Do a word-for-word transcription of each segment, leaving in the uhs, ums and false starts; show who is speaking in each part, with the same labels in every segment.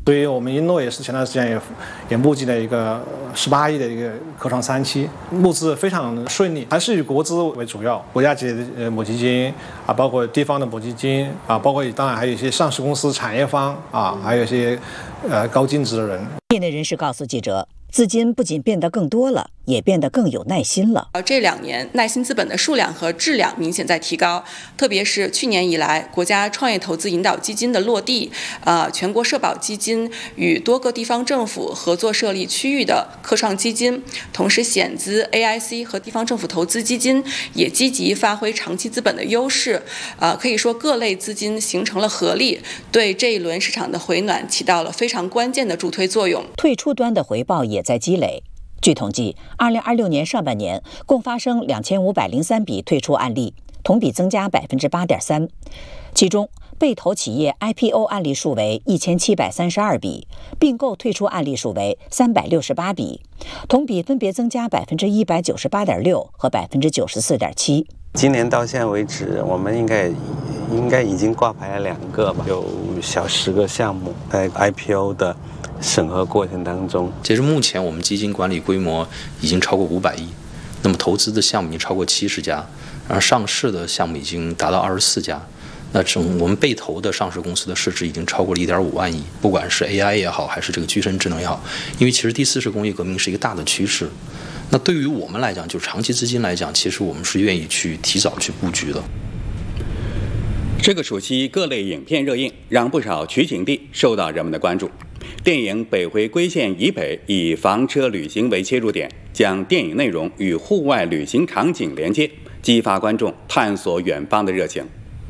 Speaker 1: 对于我们英诺也是前段时间也也募集了一个十八亿的一个科创三期，募资非常顺利，还是以国资为主要，国家级的呃母基金啊，包括地方的母基金啊，包括当然还有一些上市公司、产业方啊，还有一些呃高净值的人。
Speaker 2: 业内人士告诉记者，资金不仅变得更多了，也变得更有耐心了。
Speaker 3: 这两年耐心资本的数量和质量明显在提高，特别是去年以来，国家创业投资引导基金的落地，呃，全国社保基金与多个地方政府合作设立区域的科创基金，同时险资、A I C 和地方政府投资基金也积极发挥长期资本的优势，呃，可以说各类资金形成了合力，对这一轮市场的回暖起到了非常关键的助推作用。
Speaker 2: 退出端的回报也在积累。据统计，二零二六年上半年共发生两千五百零三笔退出案例，同比增加百分之八点三。其中，被投企业 I P O 案例数为一千七百三十二笔，并购退出案例数为三百六十八笔，同比分别增加百分之一百九十八点六和百分之九十四点七。
Speaker 4: 今年到现在为止，我们应该应该已经挂牌了两个吧，有小十个项目在 I P O 的审核过程当中。
Speaker 5: 截至目前，我们基金管理规模已经超过五百亿，那么投资的项目已经超过七十家，而上市的项目已经达到二十四家。那整我们被投的上市公司的市值已经超过了一点五万亿，不管是 A I 也好，还是这个具身智能也好，因为其实第四次工业革命是一个大的趋势。那对于我们来讲，就长期资金来讲，其实我们是愿意去提早去布局的。
Speaker 6: 这个暑期各类影片热映，让不少取景地受到人们的关注。电影《北回归线以北》以房车旅行为切入点，将电影内容与户外旅行场景连接，激发观众探索远方的热情。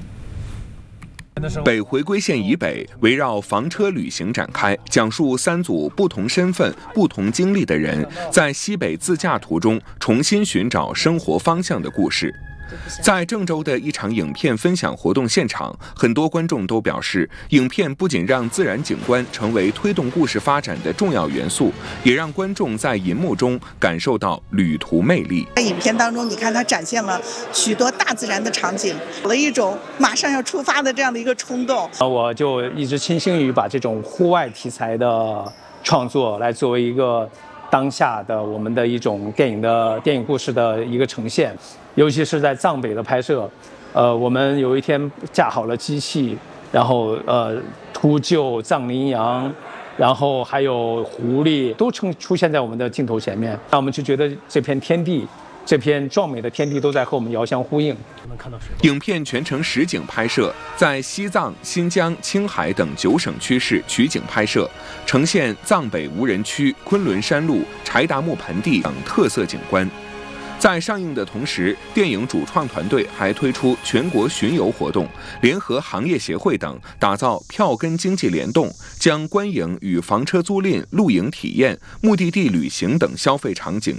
Speaker 7: 北回归线以北围绕房车旅行展开，讲述三组不同身份、不同经历的人在西北自驾途中重新寻找生活方向的故事。在郑州的一场影片分享活动现场，很多观众都表示，影片不仅让自然景观成为推动故事发展的重要元素，也让观众在银幕中感受到旅途魅力。
Speaker 8: 在影片当中，你看它展现了许多大自然的场景，有了一种马上要出发的这样的一个冲动。
Speaker 9: 我就一直倾心于把这种户外题材的创作来作为一个当下的我们的一种电影的电影故事的一个呈现。尤其是在藏北的拍摄，呃，我们有一天架好了机器，然后呃秃鹫、藏羚羊，然后还有狐狸，都呈出现在我们的镜头前面，那我们就觉得这片天地，这片壮美的天地都在和我们遥相呼应。
Speaker 7: 影片全程实景拍摄，在西藏、新疆、青海等九省区市取景拍摄，呈现藏北无人区、昆仑山路、柴达木盆地等特色景观。在上映的同时，电影主创团队还推出全国巡游活动，联合行业协会等，打造票根经济联动，将观影与房车租赁、露营体验、目的地旅行等消费场景